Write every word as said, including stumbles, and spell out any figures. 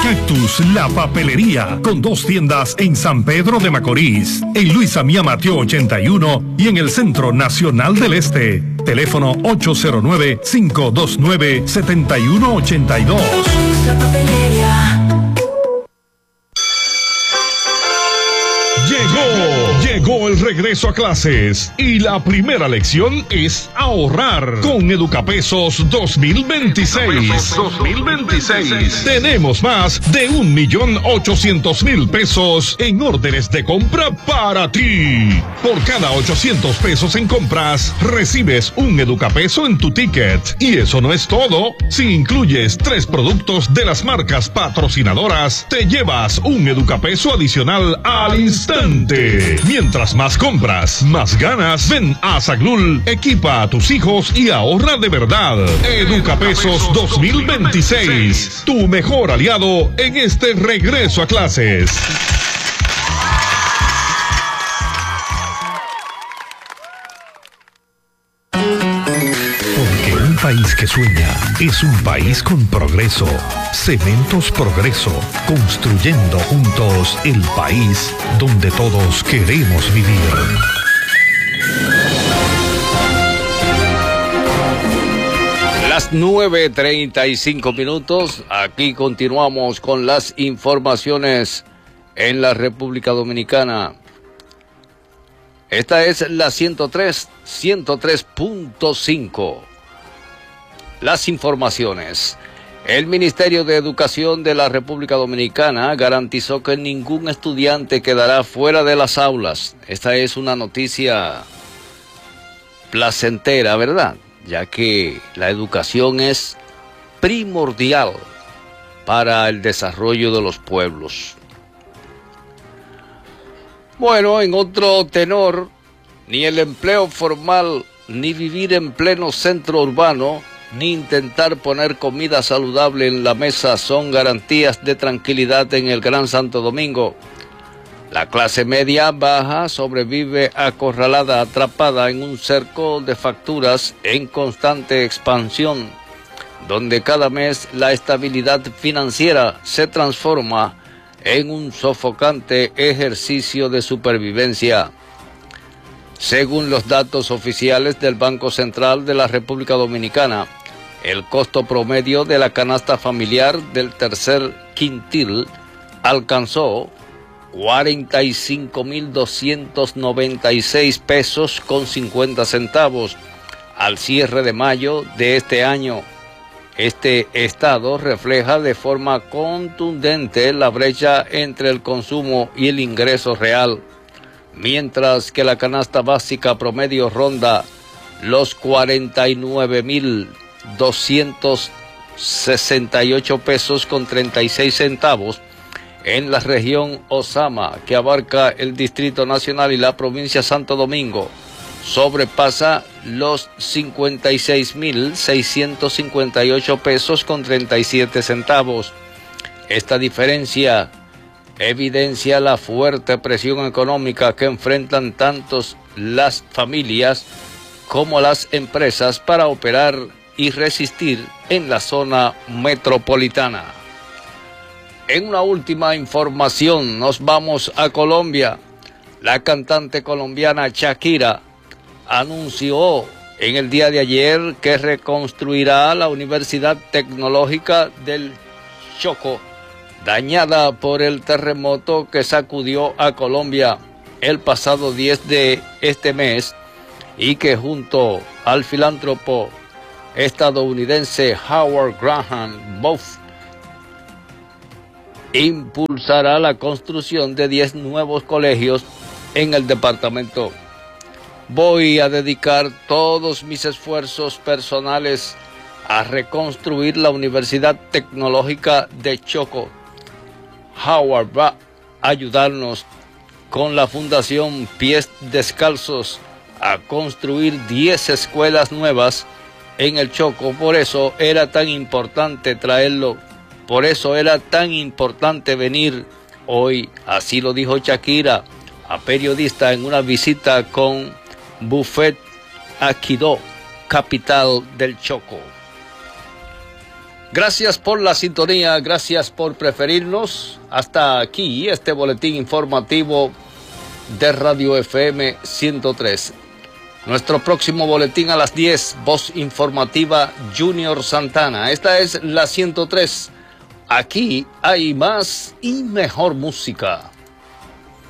Cactus, la papelería, con dos tiendas en San Pedro de Macorís, en Luis Amía Mateo ochenta y uno y en el Centro Nacional del Este. Teléfono ocho cero nueve, cinco dos nueve, siete uno ocho dos. La papelería. Llegó, llegó el regreso a clases y la primera lección es ahorrar con Educapesos dos mil veintiséis. dos mil veintiséis. Tenemos más de un millón ochocientos mil pesos en órdenes de compra para ti. Por cada ochocientos pesos en compras, recibes un Educapeso en tu ticket. Y eso no es todo. Si incluyes tres productos de las marcas patrocinadoras, te llevas un Educapeso adicional al instante. Mientras más compras, más ganas. Ven a Saglul, equipa a tus hijos y ahorra de verdad. Educapesos dos mil veintiséis, tu mejor aliado en este regreso a clases. Porque un país que sueña es un país con progreso. Cementos Progreso, construyendo juntos el país donde todos queremos vivir. Las nueve treinta y cinco minutos, aquí continuamos con las informaciones en la República Dominicana. Esta es la ciento tres, ciento tres punto cinco. Las informaciones. El Ministerio de Educación de la República Dominicana garantizó que ningún estudiante quedará fuera de las aulas. Esta es una noticia placentera, ¿verdad? Ya que la educación es primordial para el desarrollo de los pueblos. Bueno, en otro tenor, ni el empleo formal, ni vivir en pleno centro urbano, ni intentar poner comida saludable en la mesa son garantías de tranquilidad en el Gran Santo Domingo. La clase media baja sobrevive acorralada, atrapada en un cerco de facturas en constante expansión, donde cada mes la estabilidad financiera se transforma en un sofocante ejercicio de supervivencia. Según los datos oficiales del Banco Central de la República Dominicana, el costo promedio de la canasta familiar del tercer quintil alcanzó cuarenta y cinco mil doscientos noventa y seis pesos con cincuenta centavos al cierre de mayo de este año. Este estado refleja de forma contundente la brecha entre el consumo y el ingreso real, mientras que la canasta básica promedio ronda los cuarenta y nueve mil doscientos sesenta y ocho pesos con treinta y seis centavos en la región Osama, que abarca el Distrito Nacional y la provincia Santo Domingo. Sobrepasa los cincuenta y seis mil seiscientos cincuenta y ocho pesos con treinta y siete centavos. Esta diferencia evidencia la fuerte presión económica que enfrentan tanto las familias como las empresas para operar y resistir en la zona metropolitana. En una última información, nos vamos a Colombia. La cantante colombiana Shakira anunció en el día de ayer que reconstruirá la Universidad Tecnológica del Chocó, dañada por el terremoto que sacudió a Colombia el pasado diez de este mes, y que junto al filántropo estadounidense Howard Graham Booth impulsará la construcción de diez nuevos colegios en el departamento. Voy a dedicar todos mis esfuerzos personales a reconstruir la Universidad Tecnológica de Chocó. Howard va a ayudarnos con la Fundación Pies Descalzos a construir diez escuelas nuevas en el Chocó. Por eso era tan importante traerlo, por eso era tan importante venir hoy. Así lo dijo Shakira a periodistas en una visita con Buffet a Quibdó, capital del Chocó. Gracias por la sintonía, gracias por preferirnos. Hasta aquí este boletín informativo de Radio F M ciento tres. Nuestro próximo boletín a las diez, voz informativa Junior Santana. Esta es la ciento tres. Aquí hay más y mejor música.